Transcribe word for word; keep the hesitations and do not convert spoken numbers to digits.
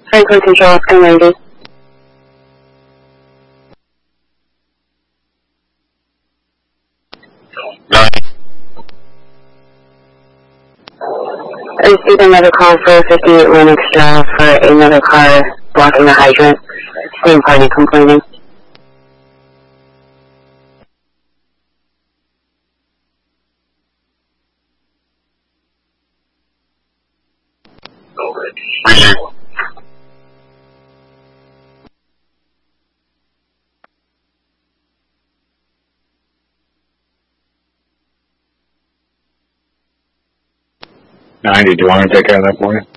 Franklin Control, Sky ninety. I received another call for fifty-eight Lennox Drive for another car blocking the hydrant. Same party complaining. ninety, do you want me to take care of that for you?